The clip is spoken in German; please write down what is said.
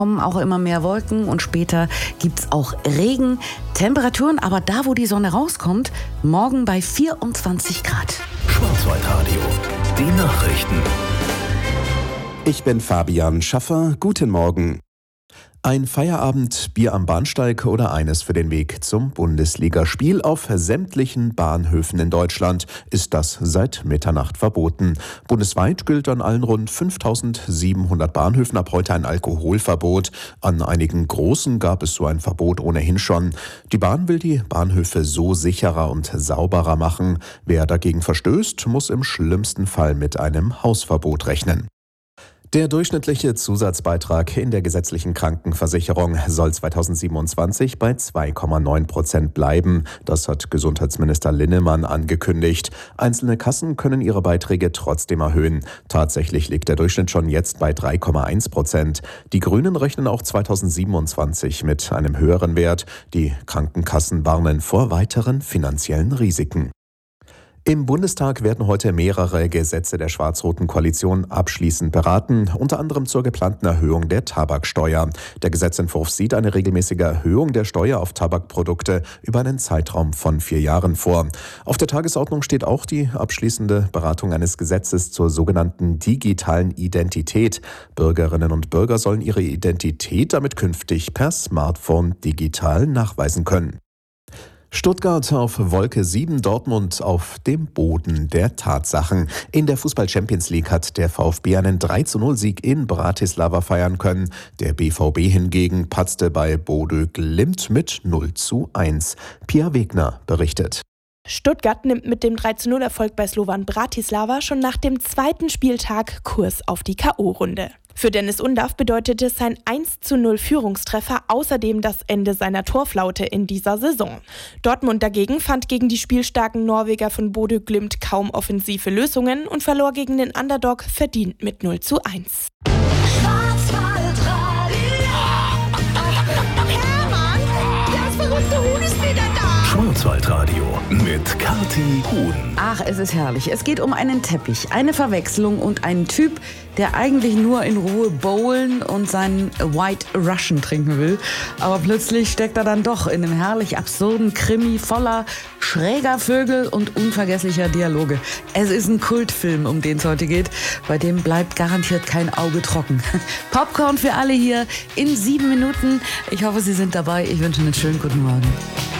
Kommen auch immer mehr Wolken und später gibt's auch Regen. Temperaturen aber da, wo die Sonne rauskommt, morgen bei 24 Grad. Schwarzwaldradio, die Nachrichten. Ich bin Fabian Schaffer. Guten Morgen. Ein Feierabend, Bier am Bahnsteig oder eines für den Weg zum Bundesligaspiel auf sämtlichen Bahnhöfen in Deutschland ist das seit Mitternacht verboten. Bundesweit gilt an allen rund 5.700 Bahnhöfen ab heute ein Alkoholverbot. An einigen großen gab es so ein Verbot ohnehin schon. Die Bahn will die Bahnhöfe so sicherer und sauberer machen. Wer dagegen verstößt, muss im schlimmsten Fall mit einem Hausverbot rechnen. Der durchschnittliche Zusatzbeitrag in der gesetzlichen Krankenversicherung soll 2027 bei 2,9% bleiben. Das hat Gesundheitsminister Linnemann angekündigt. Einzelne Kassen können ihre Beiträge trotzdem erhöhen. Tatsächlich liegt der Durchschnitt schon jetzt bei 3,1%. Die Grünen rechnen auch 2027 mit einem höheren Wert. Die Krankenkassen warnen vor weiteren finanziellen Risiken. Im Bundestag werden heute mehrere Gesetze der schwarz-roten Koalition abschließend beraten, unter anderem zur geplanten Erhöhung der Tabaksteuer. Der Gesetzentwurf sieht eine regelmäßige Erhöhung der Steuer auf Tabakprodukte über einen Zeitraum von 4 Jahren vor. Auf der Tagesordnung steht auch die abschließende Beratung eines Gesetzes zur sogenannten digitalen Identität. Bürgerinnen und Bürger sollen ihre Identität damit künftig per Smartphone digital nachweisen können. Stuttgart auf Wolke 7, Dortmund auf dem Boden der Tatsachen. In der Fußball-Champions League hat der VfB einen 3:0-Sieg in Bratislava feiern können. Der BVB hingegen patzte bei Bodø Glimt mit 0:1. Pia Wegner berichtet. Stuttgart nimmt mit dem 3:0-Erfolg bei Slovan Bratislava schon nach dem zweiten Spieltag Kurs auf die K.O.-Runde. Für Dennis Undav bedeutete sein 1:0-Führungstreffer außerdem das Ende seiner Torflaute in dieser Saison. Dortmund dagegen fand gegen die spielstarken Norweger von Bodø Glimt kaum offensive Lösungen und verlor gegen den Underdog verdient mit 0:1. Schwarzwaldradio mit Kathi Huhn. Ach, es ist herrlich. Es geht um einen Teppich, eine Verwechslung und einen Typ, der eigentlich nur in Ruhe bowlen und seinen White Russian trinken will. Aber plötzlich steckt er dann doch in einem herrlich absurden Krimi voller schräger Vögel und unvergesslicher Dialoge. Es ist ein Kultfilm, um den es heute geht. Bei dem bleibt garantiert kein Auge trocken. Popcorn für alle hier in 7 Minuten. Ich hoffe, Sie sind dabei. Ich wünsche einen schönen guten Morgen.